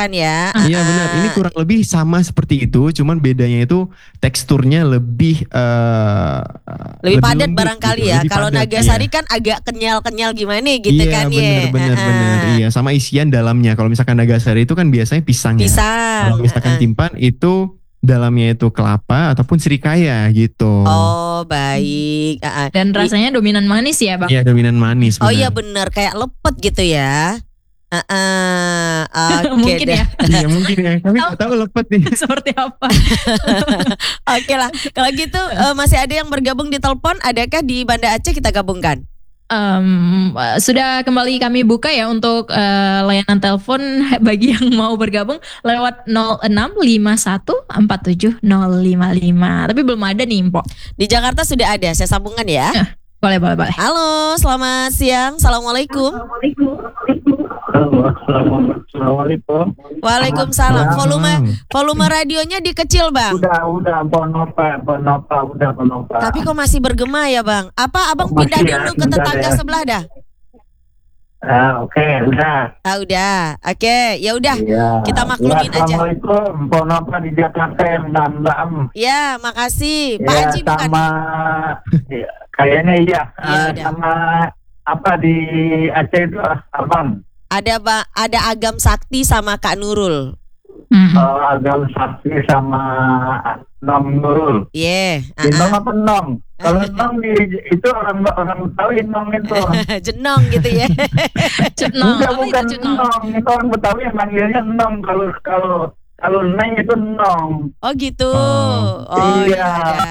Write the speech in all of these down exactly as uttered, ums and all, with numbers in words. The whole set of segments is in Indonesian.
kan ya. Iya benar, ini kurang lebih sama seperti itu, cuman bedanya itu teksturnya lebih uh, lebih, lebih padat barangkali gitu, ya. Kalau Nagasari iya. kan agak kenyal-kenyal gimana gitu iya, kan bener, ya. Iya benar benar iya, sama isian dalamnya. Kalau misalkan Nagasari itu kan biasanya pisang, pisang ya. Kalau misalkan uh-uh. Timpan itu dalamnya itu kelapa ataupun sirikaya gitu. Oh baik. Uh-uh. Dan rasanya dominan manis ya Bang? Iya dominan manis. Bener. Oh iya benar, kayak lepet gitu ya. Uh-uh. Okay, mungkin ya. Iya mungkin ya. Kami nggak tahu lepet nih. Seperti apa. Oke lah. Kalau gitu uh, masih ada yang bergabung di telepon. Adakah di Banda Aceh kita gabungkan? Um, sudah kembali kami buka ya untuk uh, layanan telepon bagi yang mau bergabung lewat nol enam lima satu empat tujuh nol lima lima. Tapi belum ada nih Mpok. Di Jakarta sudah ada, saya sambungkan ya. Uh, boleh boleh boleh. Halo, selamat siang. Assalamualaikum. Assalamualaikum. Assalamualaikum. Waalaikumsalam. Volume volume radionya dikecil Bang. Udah udah ponopa ponopa udah ponopa. Tapi kok masih bergema ya Bang? Apa Abang Masih pindah ya, dulu ke tetangga ya. sebelah dah? Ah oke okay, udah. Ah udah, oke okay, ya udah. Ya. Kita maklumin ya, aja. Assalamualaikum, ponopa di Jakarta enam enam. Ya makasih. Pak ya, Haji bukan? Sama ya, kayaknya iya. Ya, uh, sama apa di Aceh itu Abang? Ada ba, ada Agam Sakti sama Kak Nurul. Mm-hmm. Uh, Agam Sakti sama Nom Nurul. Iya. Yeah. Uh-uh. Nom apa Nom? Kalau Nom di, itu orang orang Betawi Nom itu. Jenong gitu ya. Jenong. Bukan, bukan Nom. Itu orang Betawi yang manggilnya Nom. Kalau kalau kalau Neng itu Nom. Oh gitu. Oh, oh iya.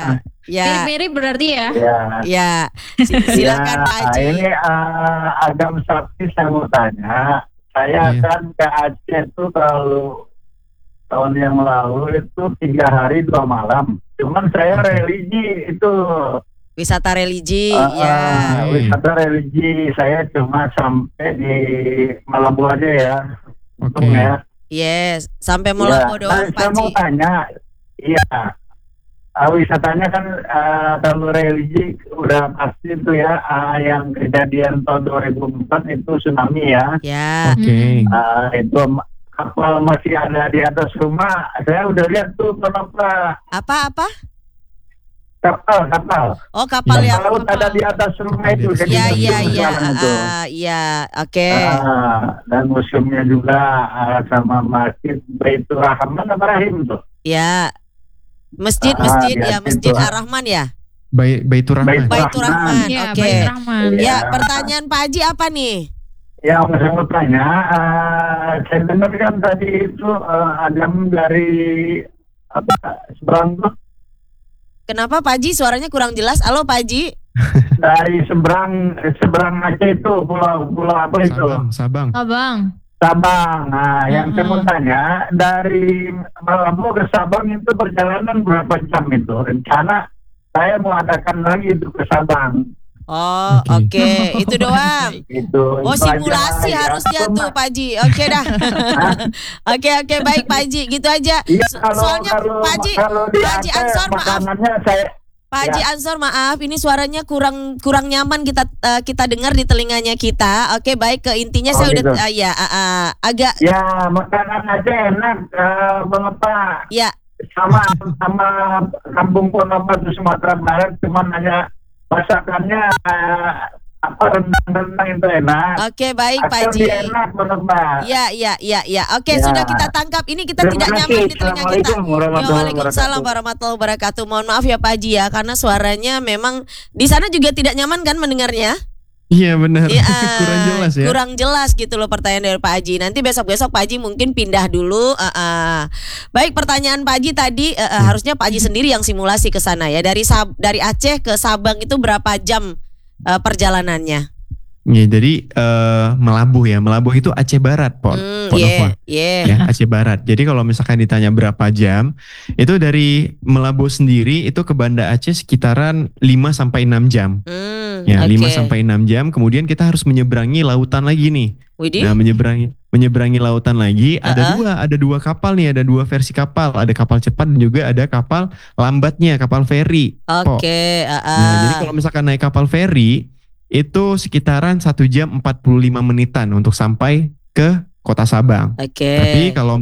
Ya. Mirip-mirip berarti ya. Ya. Ya. Silakan ya, Pak Haji. Ini uh, Agam Sakti saya mau tanya. Saya yeah. kan ke Aceh itu kalau tahun yang lalu itu tiga hari dua malam. Cuman saya religi itu. Wisata religi, uh, ya. Uh, wisata religi saya cuma sampai di Malabu aja ya. Oke. Okay. Ya. Yes, sampai Malabu ya. doang Nah, Pak saya Haji. mau tanya, iya. Uh, wisatanya kan uh, kalau religi udah pasti itu ya, uh, yang kejadian tahun dua ribu empat itu tsunami ya. Ya. Oke. Okay. Uh, itu kapal masih ada di atas rumah. Saya udah lihat tuh kenapa. Apa apa? Kapal kapal. Oh kapal ya, yang laut ada di atas rumah itu. Iya iya iya. Iya oke. Dan museumnya juga uh, sama masjid Baitur Rahman apa Rahim tuh. Ya. Masjid, masjid ah, ya, Masjid Ar-Rahman ya. Baik, Baitur Rahman. Baitur Rahman. Ya, oke. Okay. Ya. ya, pertanyaan Pak Haji apa nih? Ya, saya mau tanya, uh, saya dengar kan tadi itu uh, Adam dari apa seberang tuh? Kenapa Pak Haji suaranya kurang jelas? Halo Pak Haji. Dari seberang seberang Aceh itu pulau pulau apa itu? Sabang, Sabang. Sabang. Sabang. Nah, yang uh-huh. saya mau tanya dari Malabu ke Sabang itu perjalanan berapa jam itu? Rencana saya mau adakan lagi itu ke Sabang. Oh, oke, okay. okay. Itu doang. Itu. Oh, simulasi aja, harusnya ya, tuh, Pak Haji. Oke okay, dah. Oke, oke, okay, okay, baik Pak Haji, gitu aja. Ya, kalau, Soalnya kalau, Pak Haji, Pak Haji Ansor maaf. Saya, Pak Haji ya. Ansor maaf, ini suaranya kurang kurang nyaman kita uh, kita dengar di telinganya kita. Oke, okay, baik ke intinya oh, saya gitu. udah uh, ya uh, uh, agak. Ya, makanan aja enak, uh, mengapa? Ya. Sama sama Kampung Ponopa di Sumatera Barat, cuman hanya masakannya uh, apa rendang-rendang itu enak. Oke, baik Pak Haji. Enak Ponopa. Ya, ya, ya, ya. Oke, ya. Sudah kita tangkap. Ini kita Terima tidak kasih. nyaman di telinga kita. Waalaikumsalam warahmatullahi wabarakatuh. Mohon maaf ya Pak Haji ya, karena suaranya memang di sana juga tidak nyaman kan mendengarnya? Iya benar. Ya, kurang jelas ya. Kurang jelas gitu loh pertanyaan dari Pak Haji. Nanti besok-besok Pak Haji mungkin pindah dulu. Uh, uh. Baik, pertanyaan Pak Haji tadi uh, uh, hmm. harusnya Pak Haji sendiri yang simulasi ke sana ya. Dari Sab dari Aceh ke Sabang itu berapa jam uh, perjalanannya? Ya, jadi uh, Melabuh ya, Melabuh itu Aceh Barat, Pon. Mm, yeah, yeah. Ya, Aceh Barat. Jadi kalau misalkan ditanya berapa jam, itu dari Melabuh sendiri itu ke Banda Aceh sekitaran lima sampai enam jam. Mm, ya, okay. lima sampai enam jam. Kemudian kita harus menyeberangi lautan lagi nih. Widih? Nah, menyeberangi menyeberangi lautan lagi, uh-uh. ada dua, ada dua kapal nih, ada dua versi kapal, ada kapal cepat dan juga ada kapal lambatnya, kapal feri. Oke, okay, uh-uh. Nah, jadi kalau misalkan naik kapal feri itu sekitaran satu jam empat puluh lima menitan untuk sampai ke Kota Sabang. Oke. Tapi kalau